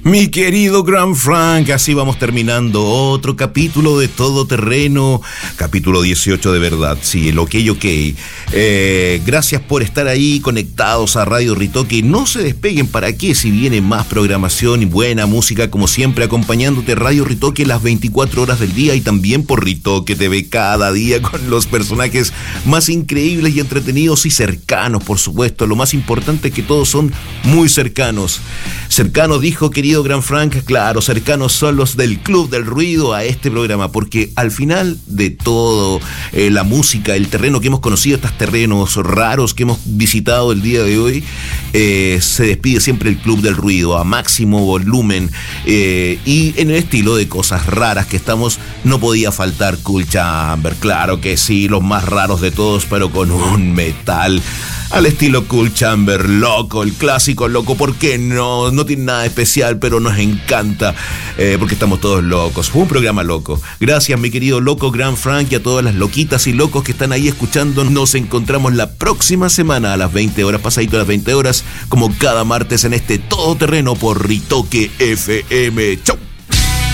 Mi querido Gran Frank, así vamos terminando otro capítulo de Todo Terreno, capítulo 18 de verdad, sí, el OK. Gracias por estar ahí conectados a Radio Ritoque. No se despeguen, ¿para qué? Si viene más programación y buena música, como siempre, acompañándote Radio Ritoque las 24 horas del día y también por Ritoque TV cada día con los personajes más increíbles y entretenidos y cercanos, por supuesto. Lo más importante es que todos son muy cercanos. Cercanos, dijo querido Gran Frank, claro, cercanos son los del Club del Ruido a este programa, porque al final de todo, la música, el terreno que hemos conocido, estos terrenos raros que hemos visitado el día de hoy, se despide siempre el Club del Ruido a máximo volumen, y en el estilo de cosas raras que estamos, no podía faltar Cool Chamber, claro que sí, los más raros de todos, pero con un metal al estilo Cool Chamber, loco, el clásico loco, ¿por qué no? No tiene nada especial, pero nos encanta, porque estamos todos locos. Fue un programa loco. Gracias, mi querido loco Gran Frank, y a todas las loquitas y locos que están ahí escuchando. Nos encontramos la próxima semana a las 20 horas, pasadito a las 20 horas, como cada martes en este Todo Terreno por Ritoque FM. ¡Chau!